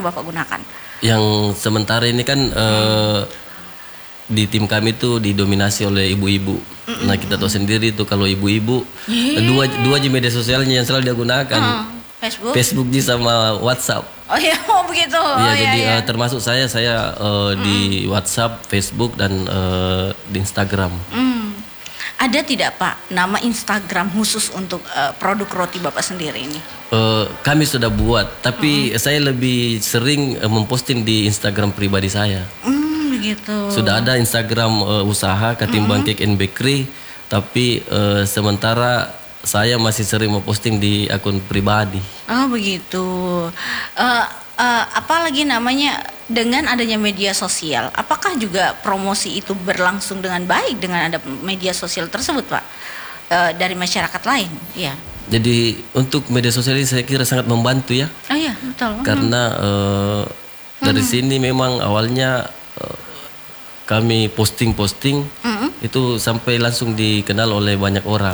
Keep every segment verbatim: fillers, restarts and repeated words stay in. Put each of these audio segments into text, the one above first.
Bapak gunakan? Yang sementara ini kan uh, di tim kami tuh didominasi oleh ibu-ibu. Mm-mm. Nah kita tahu sendiri tuh kalau ibu-ibu yeah. dua dua aja media sosialnya yang selalu dia gunakan. Uh, Facebook, Facebook sama WhatsApp. Oh iya, oh begitu. Iya, oh, jadi iya, iya. Uh, termasuk saya saya uh, mm. di WhatsApp, Facebook dan uh, di Instagram. Mm. Ada tidak Pak nama Instagram khusus untuk uh, produk roti Bapak sendiri ini? Uh, kami sudah buat, tapi mm. saya lebih sering uh, memposting di Instagram pribadi saya. Mm, begitu. Sudah ada Instagram uh, usaha Katimbang mm. Cake and Bakery, tapi uh, sementara saya masih sering memposting di akun pribadi. Oh begitu. Uh, uh, apalagi namanya dengan adanya media sosial, apakah juga promosi itu berlangsung dengan baik dengan ada media sosial tersebut, Pak? Uh, dari masyarakat lain, ya. Jadi untuk media sosial ini saya kira sangat membantu ya. Oh iya, betul. Karena uh, dari hmm. sini memang awalnya uh, kami posting-posting hmm. itu sampai langsung dikenal oleh banyak orang.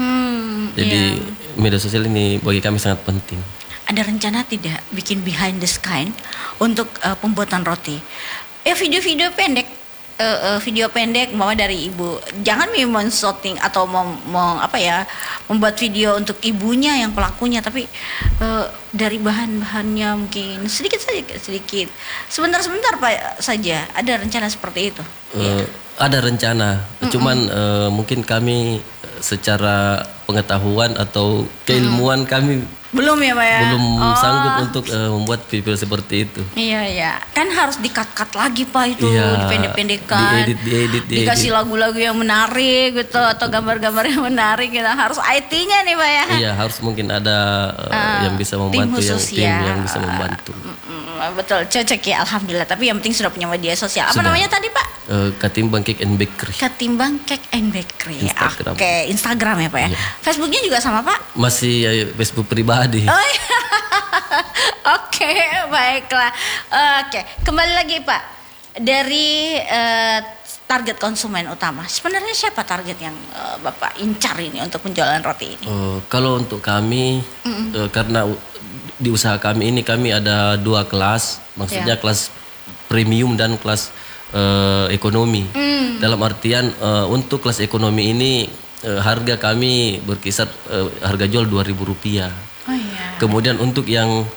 Hmm, Jadi iya. media sosial ini bagi kami sangat penting. Ada rencana tidak bikin behind the sky untuk uh, pembuatan roti? Eh video-video pendek, uh, uh, video pendek bahwa dari ibu. Jangan memang shooting atau mau, mau apa ya, membuat video untuk ibunya yang pelakunya, tapi uh, dari bahan-bahannya mungkin sedikit saja, sedikit, sebentar-sebentar Pak saja. Ada rencana seperti itu? Uh, ya. Ada rencana, Mm-mm. cuman uh, mungkin kami secara pengetahuan atau keilmuan mm. kami belum ya Pak ya? Belum oh. sanggup untuk uh, membuat video seperti itu. Iya iya, kan harus dikat-kat lagi Pak itu, iya, dipendek-pendekkan, diedit, diedit, diedit. dikasih lagu-lagu yang menarik gitu atau gambar-gambar yang menarik gitu. Harus I T-nya nih Pak ya? Iya, harus mungkin ada uh, uh, yang bisa membantu, tim yang tim ya. yang bisa membantu. Uh, betul, cocok ya, alhamdulillah. Tapi yang penting sudah punya media sosial. Apa sudah. namanya tadi Pak? Uh, Katimbang Cake and Bakery. Katimbang Cake and Bakery. Instagram. Oke, okay. Instagram ya Pak ya. Iya. Facebooknya juga sama Pak? Masih uh, Facebook pribadi. Oh iya. Oke, okay, baiklah. Oke, okay. Kembali lagi Pak. Dari uh, target konsumen utama, sebenarnya siapa target yang uh, Bapak incar ini untuk penjualan roti ini? Uh, kalau untuk kami, mm-hmm. uh, karena di usaha kami ini kami ada dua kelas, maksudnya yeah. kelas premium dan kelas uh, ekonomi. Mm. Dalam artian uh, untuk kelas ekonomi ini uh, harga kami berkisar uh, harga jual dua ribu rupiah. Oh, iya. Kemudian untuk yang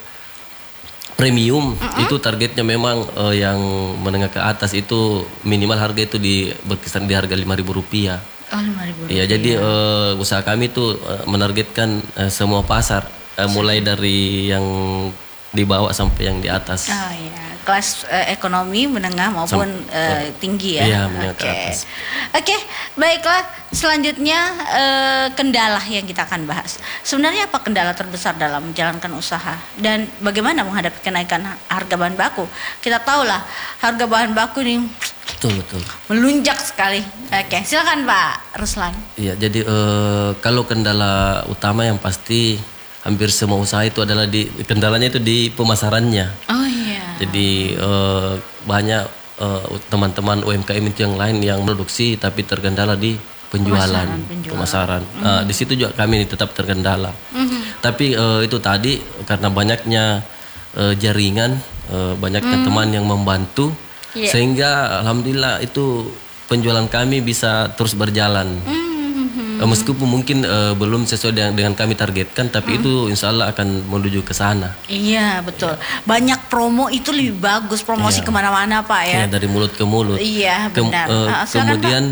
premium uh-uh. itu targetnya memang uh, yang menengah ke atas itu minimal harga itu di berkisar di harga lima ribu rupiah. Oh, lima ribu rupiah. Iya, jadi uh, usaha kami itu uh, menargetkan uh, semua pasar uh, mulai dari yang di bawah sampai yang di atas. Oh iya, kelas uh, ekonomi menengah maupun Sam- uh, tinggi ya. Iya, menengah okay. ke atas. Oke, okay, baiklah. Selanjutnya uh, kendala yang kita akan bahas. Sebenarnya apa kendala terbesar dalam menjalankan usaha dan bagaimana menghadapi kenaikan harga bahan baku? Kita tahu lah harga bahan baku nih betul betul melunjak sekali. Oke, okay, silakan Pak Ruslan. Iya, jadi uh, kalau kendala utama yang pasti hampir semua usaha itu adalah di kendalanya itu di pemasarannya. Oh iya. Jadi uh, banyak uh, teman-teman U M K M itu yang lain yang produksi tapi terkendala di penjualan, pemasaran. penjualan. pemasaran. Mm-hmm. Uh, di situ juga kami tetap terkendala. Mm-hmm. Tapi uh, itu tadi karena banyaknya uh, jaringan, uh, banyaknya mm-hmm. teman yang membantu, yeah. sehingga alhamdulillah itu penjualan kami bisa terus berjalan. Mm-hmm. Meskipun mungkin uh, belum sesuai dengan, dengan kami targetkan, tapi hmm. itu insya Allah akan menuju ke sana. Iya betul. Ya. Banyak promo itu lebih bagus, promosi ya. Kemana-mana Pak ya. Ya, dari mulut ke mulut. Iya benar. Kem, uh, kemudian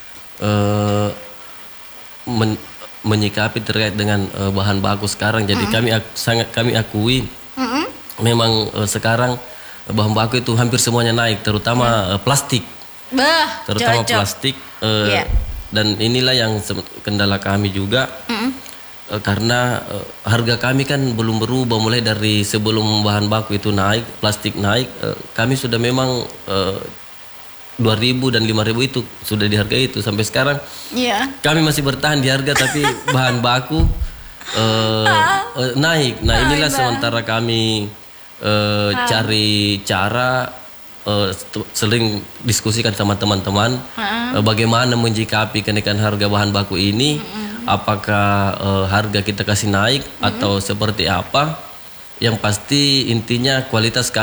uh, men, menyikapi terkait dengan uh, bahan baku sekarang. Jadi hmm. kami sangat kami akui, hmm. memang uh, sekarang bahan baku itu hampir semuanya naik, terutama hmm. uh, plastik. Bah, terutama cocok. plastik. Uh, yeah. Dan inilah yang kendala kami juga, mm-hmm. uh, karena uh, harga kami kan belum berubah mulai dari sebelum bahan baku itu naik, plastik naik, uh, kami sudah memang uh, dua ribu dan lima ribu itu sudah di harga itu sampai sekarang. Yeah. Kami masih bertahan di harga tapi bahan baku uh, uh, naik. Nah inilah sementara kami uh, cari cara. Uh, sering diskusikan sama teman-teman uh-uh. uh, bagaimana menjikapi kenaikan harga bahan baku ini, uh-uh. apakah uh, harga kita kasih naik uh-uh. atau seperti apa. Yang pasti intinya kualitas